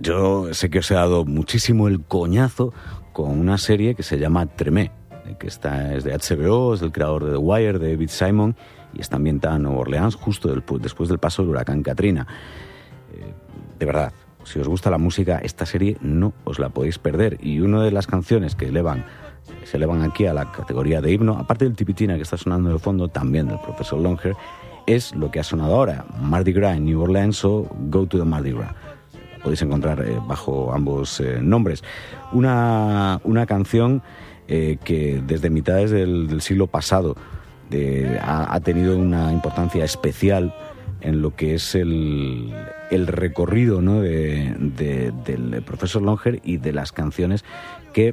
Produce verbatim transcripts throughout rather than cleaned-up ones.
yo sé que os he dado muchísimo el coñazo con una serie que se llama Tremé, que está, es de H B O, es del creador de The Wire, de David Simon, y está ambientada en Nueva Orleans justo del, después del paso del huracán Katrina. Eh, de verdad, si os gusta la música, esta serie no os la podéis perder. Y una de las canciones que elevan, se elevan aquí a la categoría de himno, aparte del tipitina que está sonando en el fondo, también del profesor Longhair, es lo que ha sonado ahora, Mardi Gras en New Orleans o Go to the Mardi Gras. La podéis encontrar eh, bajo ambos eh, nombres. Una, una canción eh, que desde mitades del, del siglo pasado eh, ha, ha tenido una importancia especial en lo que es el, el recorrido, ¿no?, de, de, del profesor Longhair y de las canciones que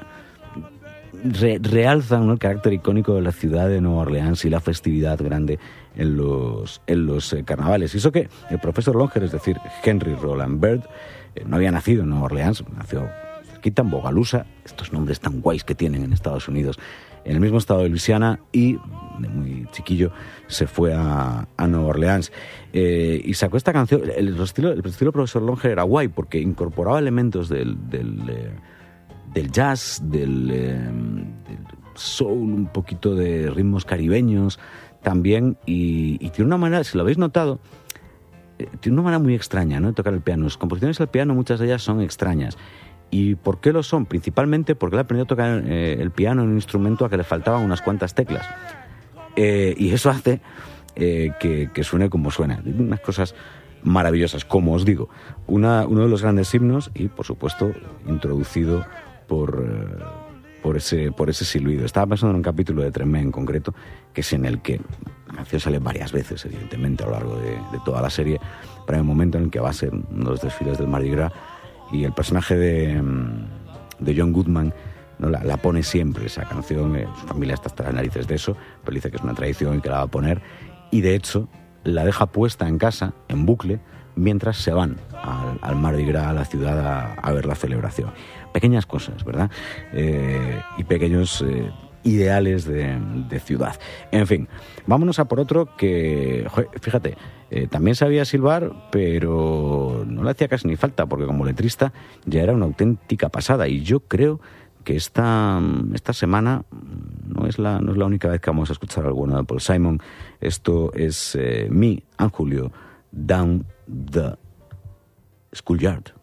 re, realzan, ¿no?, el carácter icónico de la ciudad de Nueva Orleans y la festividad grande en los, en los eh, carnavales. Y eso que el profesor Longhair, es decir, Henry Roland Byrd, eh, no había nacido en Nueva Orleans, nació cerquita en Bogalusa, estos nombres tan guays que tienen en Estados Unidos, en el mismo estado de Luisiana, y de muy chiquillo se fue a, a Nueva Orleans eh, y sacó esta canción. El, el, estilo, el estilo del profesor Longhair era guay porque incorporaba elementos del, del, eh, del jazz, del, eh, del soul, un poquito de ritmos caribeños también, y, y tiene una manera, si lo habéis notado, eh, tiene una manera muy extraña, ¿no?, de tocar el piano. Sus composiciones al piano, muchas de ellas son extrañas. ¿Y por qué lo son? Principalmente porque él aprendió a tocar eh, el piano en un instrumento a que le faltaban unas cuantas teclas. Eh, y eso hace eh, que, que suene como suena. Unas cosas maravillosas, como os digo. Una, uno de los grandes himnos y, por supuesto, introducido por, eh, por, ese, por ese silbido. Estaba pensando en un capítulo de Tremé en concreto, que es en el que la canción sale varias veces, evidentemente, a lo largo de, de toda la serie, pero hay un momento en el que va a ser uno de los desfiles del Mardi Gras y el personaje de, de John Goodman, ¿no?, la, la pone siempre, esa canción. Eh, su familia está hasta las narices de eso, pero dice que es una tradición y que la va a poner, y de hecho la deja puesta en casa, en bucle, mientras se van al, al Mardi Gras, a la ciudad, a, a ver la celebración. Pequeñas cosas, ¿verdad? Eh, y pequeños eh, ideales de, de ciudad. En fin, vámonos a por otro que, joder, fíjate, eh, también sabía silbar, pero no le hacía casi ni falta, porque como letrista ya era una auténtica pasada. Y yo creo que esta, esta semana no es, la, no es la única vez que vamos a escuchar algo bueno de Paul Simon. Esto es eh, Me and Julio, Down the Schoolyard.